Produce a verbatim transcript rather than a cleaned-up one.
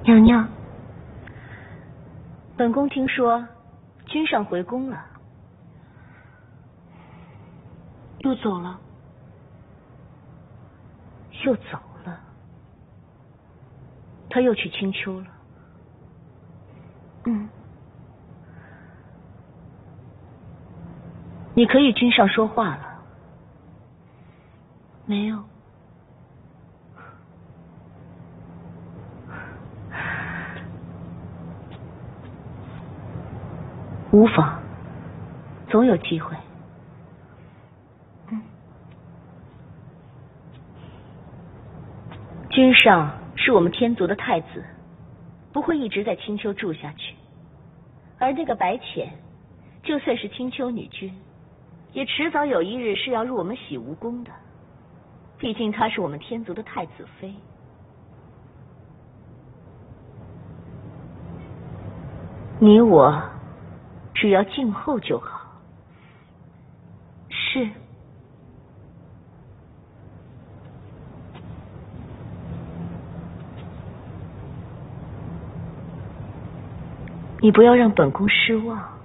娘娘， 本宫听说君上回宫了， 又走了， 又走了，他又去青丘了。 嗯， 你可以君上说话了。 没有。 无妨，总有机会。 嗯。 君上是我们天族的太子，不会一直在青丘住下去。而那个白浅，就算是青丘女君，也迟早有一日是要入我们洗梧宫的。毕竟她是我们天族的太子妃。你我只要静候就好。 是。 你不要让本宫失望。